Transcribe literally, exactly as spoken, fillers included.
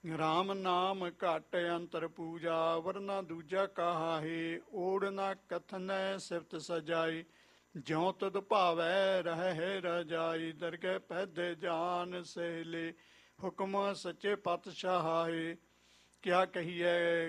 ਰਾਮ ਨਾਮ ਘਟ ਅੰਤਰ ਪੂਜਾ, ਵਰਨਾ ਦੂਜਾ ਕਹਾਹੇ। ਓੜ ਨਾ ਕਥਨੈ ਸਿਫਤ ਸਜਾਈ, ਜਿਉ ਤਦ ਭਾਵੈ ਰਹਿ ਰਜਾਈ। ਦਰਗਹਿ ਪੈਦੇ ਜਾਨ ਸਹਿਲੇ, ਹੁਕਮ ਸੱਚੇ ਪਾਤਸ਼ਾਹੇ। ਕਿਆ ਕਹੀਐ